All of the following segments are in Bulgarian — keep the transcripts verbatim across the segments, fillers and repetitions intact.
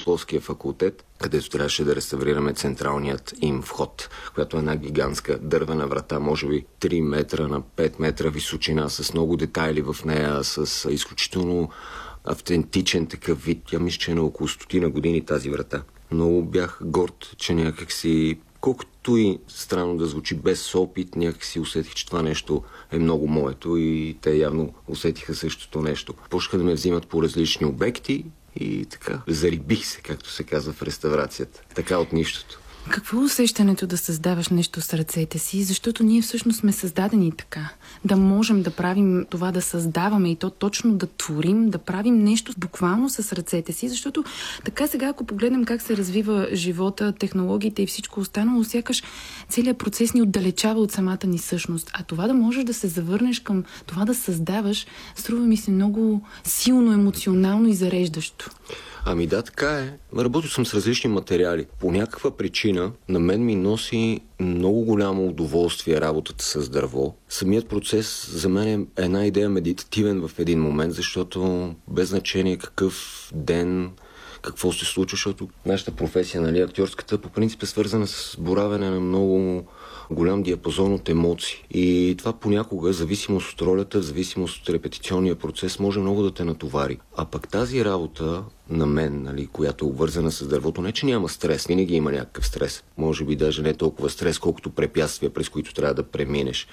Богословския факултет, където трябваше да реставрираме централният им вход, която е една гигантска дървена врата, може би три метра на пет метра височина, с много детайли в нея, с изключително автентичен такъв вид. Тя мисля, че е на около стотина години тази врата. Много бях горд, че някак си, колкото и странно да звучи, без опит, някак си усетих, че това нещо е много моето и те явно усетиха същото нещо. Почнаха да ме взимат по различни обекти и така, зарибих се, както се казва в реставрацията. Така от нищото. Какво е усещането да създаваш нещо с ръцете си? Защото ние всъщност сме създадени така. Да можем да правим това, да създаваме и то точно да творим, да правим нещо буквално с ръцете си. Защото така сега, ако погледнем как се развива живота, технологиите и всичко останало, сякаш целият процес ни отдалечава от самата ни същност. А това да можеш да се завърнеш към това да създаваш, струва ми се много силно, емоционално и зареждащо. Ами да, така е. Работил съм с различни материали. По някаква причина на мен ми носи много голямо удоволствие работата с дърво. Самият процес за мен е една идея медитативен в един момент, защото без значение какъв ден, какво се случва, защото нашата професия, нали, актьорската, по принцип е свързана с боравене на много голям диапазон от емоции. И това понякога, в зависимост от ролята, в зависимост от репетиционния процес, може много да те натовари. А пък тази работа на мен, нали, която е обвързана с дървото, не че няма стрес, винаги има някакъв стрес. Може би даже не толкова стрес, колкото препятствия, през които трябва да преминеш.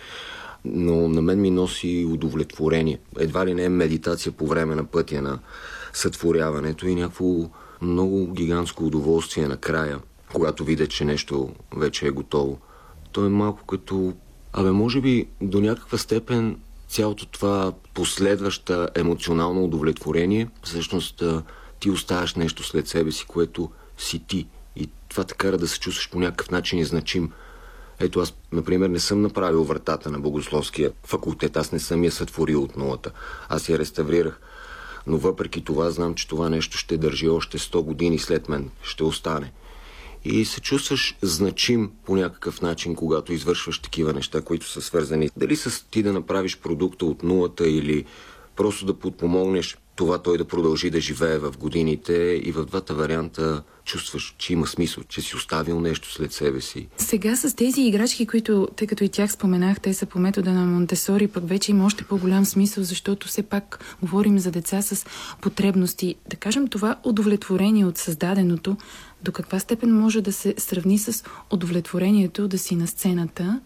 Но на мен ми носи удовлетворение. Едва ли не е медитация по време на пътя на сътворяването и някакво много гигантско удоволствие накрая, когато видя, че нещо вече е готово. То е малко като... Абе, може би до някаква степен цялото това последваща емоционално удовлетворение, всъщност ти оставаш нещо след себе си, което си ти. И това те кара да се чувстваш по някакъв начин и значим. Ето аз, например, не съм направил вратата на Богословския факултет, аз не съм я сътворил от нулата. Аз я реставрирах. Но въпреки това знам, че това нещо ще държи още сто години след мен. Ще остане. И се чувстваш значим по някакъв начин, когато извършваш такива неща, които са свързани. Дали с ти да направиш продукта от нулата или просто да подпомогнеш това той да продължи да живее в годините, и в двата варианта чувстваш, че има смисъл, че си оставил нещо след себе си. Сега с тези играчки, които, тъй като и тях споменах, те са по метода на Монтесори, пък вече има още по-голям смисъл, защото все пак говорим за деца с потребности. Да кажем, това удовлетворение от създаденото, до каква степен може да се сравни с удовлетворението да си на сцената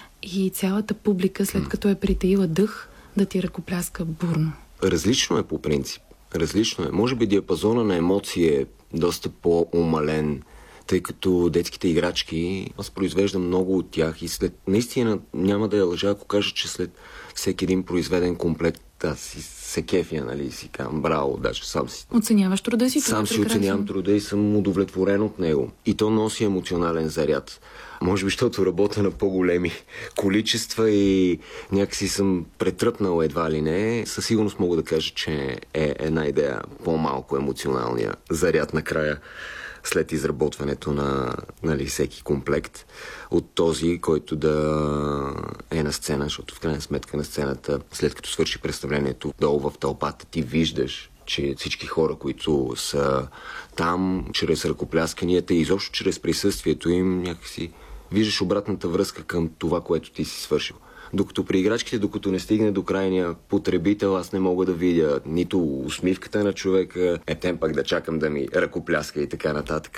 и цялата публика, след като е притаила дъх, да ти ръкопляска бурно? Различно е по принцип. Различно е. Може би диапазона на емоции е доста по-умален, тъй като детските играчки, аз произвеждам много от тях и след... Наистина няма да я лъжа, ако кажа, че след всеки един произведен комплект аз си се кефя, нали, си казвам, браво, даже сам си... Оценяваш труда си? Сам си оценявам труда и съм удовлетворен от него. И то носи емоционален заряд. Може би, защото работя на по-големи количества и някакси съм претръпнал едва ли не. Със сигурност мога да кажа, че е една идея по-малко емоционалния заряд накрая, след изработването на, нали, всеки комплект, от този, който да е на сцена, защото в крайна сметка на сцената, след като свърши представлението, долу в тълпата ти виждаш, че всички хора, които са там, чрез ръкоплясканията и изобщо чрез присъствието им, някакси виждаш обратната връзка към това, което ти си свършил. Докато при играчките, докато не стигне до крайния потребител, аз не мога да видя нито усмивката на човека, етем пак да чакам да ми ръкопляска и така нататък,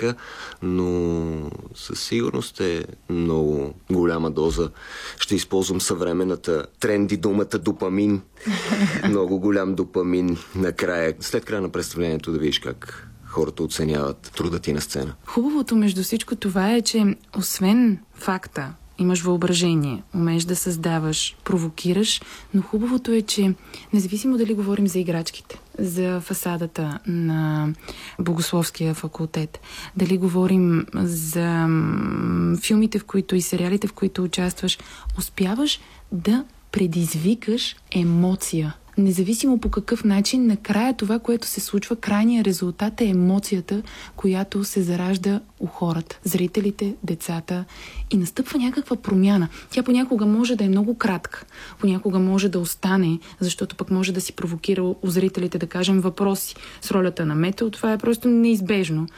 но със сигурност е много голяма доза. Ще използвам съвременната тренди думата допамин. Много голям допамин накрая. След края на представлението да видиш как хората оценяват труда ти на сцена. Хубавото между всичко това е, че освен факта, имаш въображение, умееш да създаваш, провокираш, но хубавото е, че независимо дали говорим за играчките, за фасадата на Богословския факултет, дали говорим за филмите, в които и сериалите, в които участваш, успяваш да предизвикаш емоция. Независимо по какъв начин, накрая това, което се случва, крайният резултат е емоцията, която се заражда у хората, зрителите, децата, и настъпва някаква промяна. Тя понякога може да е много кратка, понякога може да остане, защото пък може да си провокира у зрителите, да кажем, въпроси с ролята на Метел. Това е просто неизбежно.